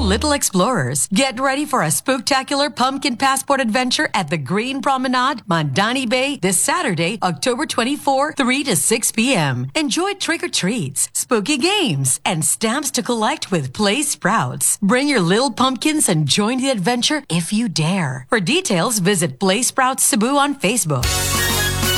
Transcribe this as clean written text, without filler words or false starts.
little explorers. Get ready for a spooktacular pumpkin passport adventure at the Green Promenade, Mandani Bay, this Saturday, October 24, 3 to 6 p.m. Enjoy trick-or-treats, spooky games, and stamps to collect with Play Sprouts. Bring your little pumpkins and join the adventure if you dare. For details, visit Play Sprouts Cebu on Facebook.